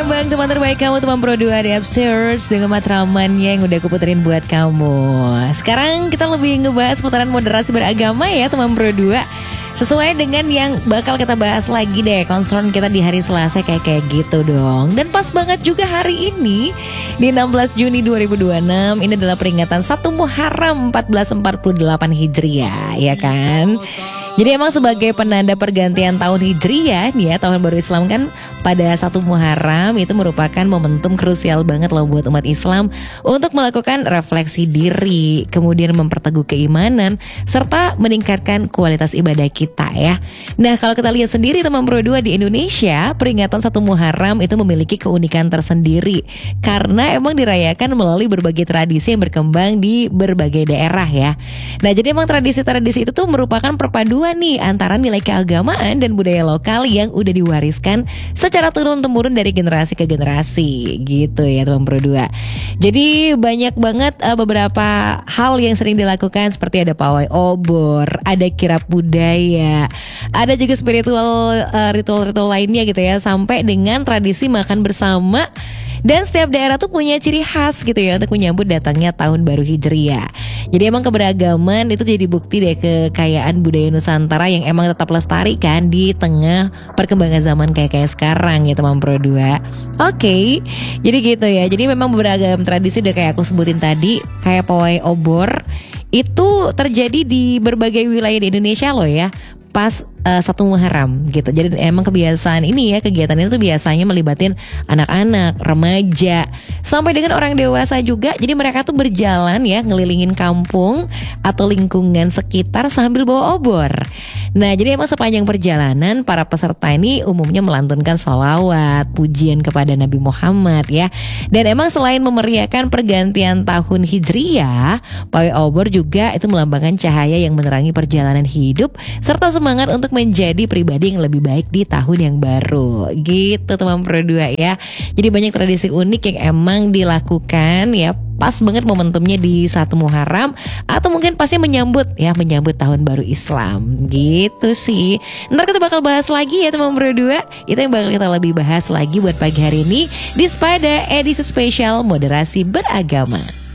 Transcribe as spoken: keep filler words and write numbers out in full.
tembang teman terbaik kamu, teman Pro dua di Upstairs dengan matramannya yang udah aku puterin buat kamu. Sekarang kita lebih ngebahas putaran moderasi beragama ya teman Pro dua. Sesuai dengan yang bakal kita bahas lagi deh, concern kita di hari Selasa kayak kayak gitu dong. Dan pas banget juga hari ini di enam belas Juni dua ribu dua puluh enam, ini adalah peringatan satu Muharram seribu empat ratus empat puluh delapan Hijriah, ya kan? Jadi emang sebagai penanda pergantian tahun Hijriah nih ya, tahun baru Islam kan pada satu Muharram itu merupakan momentum krusial banget loh buat umat Islam untuk melakukan refleksi diri, kemudian memperteguh keimanan serta meningkatkan kualitas ibadah kita ya. Nah, kalau kita lihat sendiri teman Pro dua di Indonesia, peringatan satu Muharram itu memiliki keunikan tersendiri karena emang dirayakan melalui berbagai tradisi yang berkembang di berbagai daerah ya. Nah, jadi emang tradisi-tradisi itu tuh merupakan perpaduan nih antara nilai keagamaan dan budaya lokal yang udah diwariskan secara turun-temurun dari generasi ke generasi gitu ya teman Pro dua. Jadi banyak banget uh, beberapa hal yang sering dilakukan seperti ada pawai obor, ada kirap budaya, ada juga spiritual uh, ritual-ritual lainnya gitu ya, sampai dengan tradisi makan bersama. Dan setiap daerah tuh punya ciri khas gitu ya untuk menyambut datangnya tahun baru Hijriah. Jadi emang keberagaman itu jadi bukti deh kekayaan budaya Nusantara yang emang tetap lestari kan di tengah perkembangan zaman kayak kayak sekarang ya teman Pro dua. Oke, okay, jadi gitu ya. Jadi memang beragam tradisi udah kayak aku sebutin tadi, kayak pawai obor itu terjadi di berbagai wilayah di Indonesia loh ya, pas uh, satu Muharram gitu. Jadi emang kebiasaan ini ya, kegiatan ini tuh biasanya melibatin anak-anak, remaja, sampai dengan orang dewasa juga. Jadi mereka tuh berjalan ya, ngelilingin kampung atau lingkungan sekitar sambil bawa obor. Nah, jadi emang sepanjang perjalanan para peserta ini umumnya melantunkan sholawat, pujian kepada Nabi Muhammad ya. Dan emang selain memeriahkan pergantian tahun Hijriah, pawai obor juga itu melambangkan cahaya yang menerangi perjalanan hidup serta semangat untuk menjadi pribadi yang lebih baik di tahun yang baru. Gitu teman Pro dua ya. Jadi banyak tradisi unik yang emang dilakukan ya, pas banget momentumnya di satu Muharram atau mungkin pasti menyambut ya, menyambut tahun baru Islam. Gitu sih. Ntar kita bakal bahas lagi ya teman Pro dua. Itu yang bakal kita lebih bahas lagi buat pagi hari ini di Spada edisi spesial moderasi beragama.